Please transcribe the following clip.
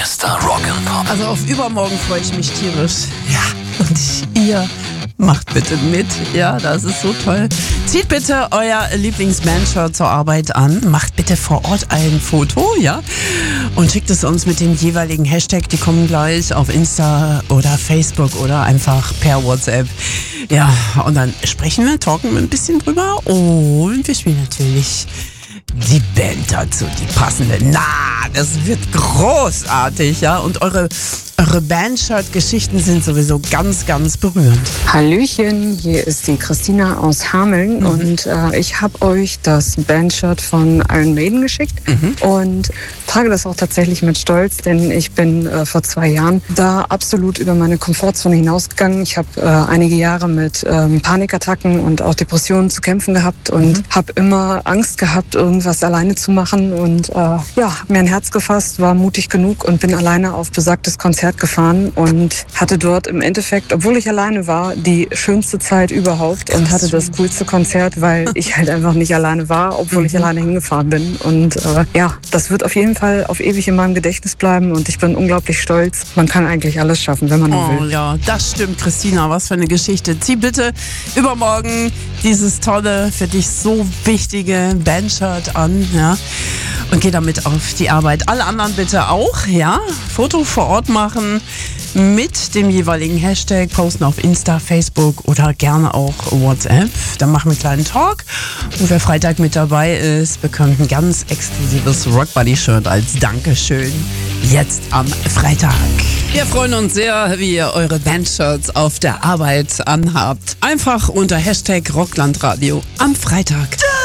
Bester Rock'n'Pop. Also auf übermorgen freue ich mich tierisch. Ja, und ihr macht bitte mit. Ja, das ist so toll. Zieht bitte euer Lieblingsbandshirt zur Arbeit an. Macht bitte vor Ort ein Foto, ja? Und schickt es uns mit dem jeweiligen Hashtag. Die kommen gleich auf Insta oder Facebook oder einfach per WhatsApp. Ja, und dann sprechen wir, talken wir ein bisschen drüber. Und wir spielen natürlich die Band dazu, die passende. Na, das wird großartig, ja? Und eure Bandshirt-Geschichten sind sowieso ganz, ganz berührend. Hallöchen, hier ist die Christina aus Hameln und ich habe euch das Bandshirt von Iron Maiden geschickt und trage das auch tatsächlich mit Stolz, denn ich bin vor 2 Jahren da absolut über meine Komfortzone hinausgegangen. Ich habe einige Jahre mit Panikattacken und auch Depressionen zu kämpfen gehabt und habe immer Angst gehabt, irgendwas alleine zu machen und ja, mir ein Herz gefasst, war mutig genug und bin alleine auf besagtes Konzert gefahren und hatte dort im Endeffekt, obwohl ich alleine war, die schönste Zeit überhaupt und hatte das coolste Konzert, weil ich halt einfach nicht alleine war, obwohl ich alleine hingefahren bin. Und ja, das wird auf jeden Fall auf ewig in meinem Gedächtnis bleiben und ich bin unglaublich stolz. Man kann eigentlich alles schaffen, wenn man will. Oh ja, das stimmt, Christina, was für eine Geschichte. Zieh bitte übermorgen dieses tolle, für dich so wichtige Bandshirt an, ja, und geh damit auf die Arbeit. Alle anderen bitte auch, ja, Foto vor Ort machen mit dem jeweiligen Hashtag, posten auf Insta, Facebook oder gerne auch WhatsApp. Dann machen wir einen kleinen Talk und wer Freitag mit dabei ist, bekommt ein ganz exklusives Rockbuddy-Shirt als Dankeschön jetzt am Freitag. Wir freuen uns sehr, wie ihr eure Bandshirts auf der Arbeit anhabt. Einfach unter Hashtag Rocklandradio am Freitag.